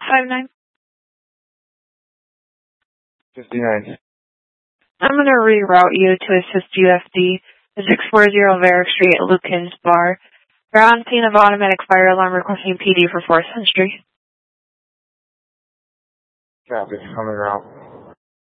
59. 59. I'm going to reroute you to assist UFD, the 640 Varick Street at Lucan's Bar. You're on scene of automatic fire alarm requesting PD for 4th Century. Copy. Coming around.